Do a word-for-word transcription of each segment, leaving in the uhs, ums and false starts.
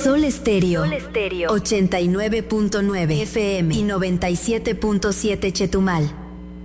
Sol Estéreo, Sol Estéreo, ochenta y nueve punto nueve F M y noventa y siete punto siete Chetumal.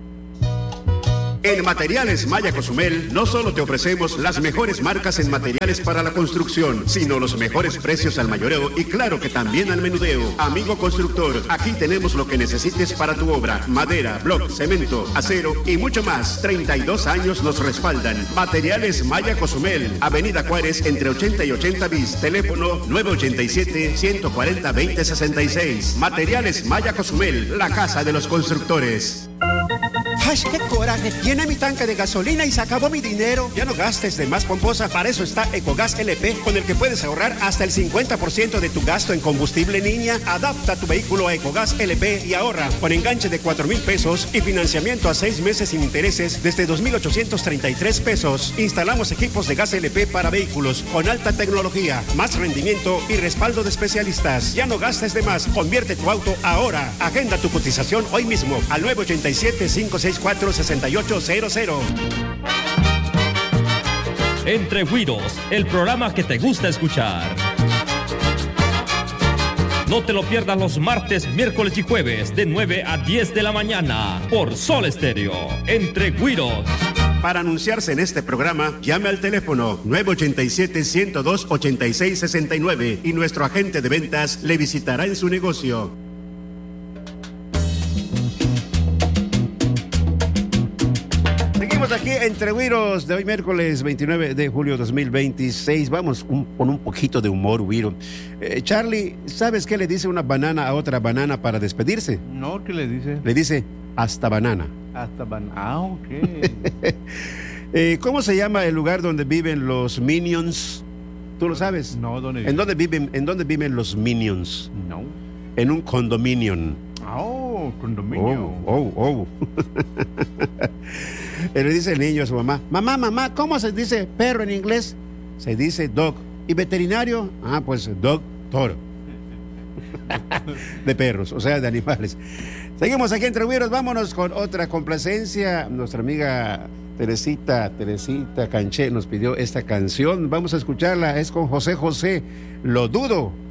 En Materiales Maya Cozumel no solo te ofrecemos las mejores marcas en materiales para la construcción, sino los mejores precios al mayoreo y claro que también al menudeo. Amigo constructor, aquí tenemos lo que necesites para tu obra: madera, bloc, cemento, acero y mucho más. treinta y dos años nos respaldan. Materiales Maya Cozumel, Avenida Juárez entre ochenta y ochenta bis, teléfono nueve ochenta y siete, ciento cuarenta, veinte sesenta y seis. Materiales Maya Cozumel, la casa de los constructores. ¡Ay, qué coraje! Llené mi tanque de gasolina y se acabó mi dinero. Ya no gastes de más, pomposa. Para eso está Ecogas L P, con el que puedes ahorrar hasta el cincuenta por ciento de tu gasto en combustible, niña. Adapta tu vehículo a Ecogas L P y ahorra con enganche de cuatro mil pesos y financiamiento a seis meses sin intereses desde dos mil ochocientos treinta y tres pesos. Instalamos equipos de gas L P para vehículos con alta tecnología, más rendimiento y respaldo de especialistas. Ya no gastes de más. Convierte tu auto ahora. Agenda tu cotización hoy mismo al nueve ochenta y siete, cinco seis cuatro, seis ocho cero cero. Entre Güiros, el programa que te gusta escuchar. No te lo pierdas los martes, miércoles y jueves de nueve a diez de la mañana por Sol Estéreo. Entre Güiros. Para anunciarse en este programa, llame al teléfono nueve ochenta y siete, ciento dos, ochenta y seis sesenta y nueve y nuestro agente de ventas le visitará en su negocio. Aquí entre Güiros de hoy miércoles veintinueve de julio dos mil veintiséis. Vamos un, con un poquito de humor, Güiro. eh, Charlie, ¿sabes qué le dice una banana a otra banana para despedirse? No, ¿qué le dice? Le dice hasta banana. Hasta banana, ah, ok. eh, ¿Cómo se llama el lugar donde viven los Minions? ¿Tú lo sabes? No, ¿dónde viven? ¿En dónde viven, en dónde viven los Minions? No. En un condominium. Oh, condominio. Oh, oh, oh. Le dice el niño a su mamá: mamá, mamá, ¿cómo se dice perro en inglés? Se dice dog. ¿Y veterinario? Ah, pues doctor. De perros, o sea, de animales. Seguimos aquí entre Güiros. Vámonos con otra complacencia. Nuestra amiga Teresita, Teresita Canché nos pidió esta canción. Vamos a escucharla. Es con José José. Lo dudo.